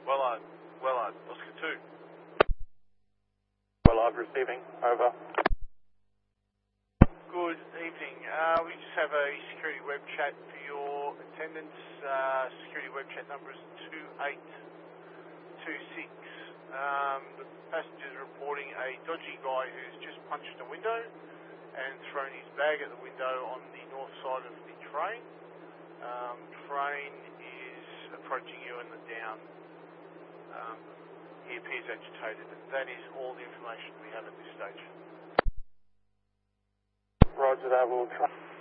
Wellard, Oscar 2. Wellard receiving, over. Good evening. We just have a security web chat for your attendance. Security web chat number is 2826. The passenger is reporting a dodgy guy who's just punched a window and thrown his bag at the window on the north side of the train. Train is approaching you in the down. He appears agitated. That is all the information we have at this stage. Roger that, we'll try.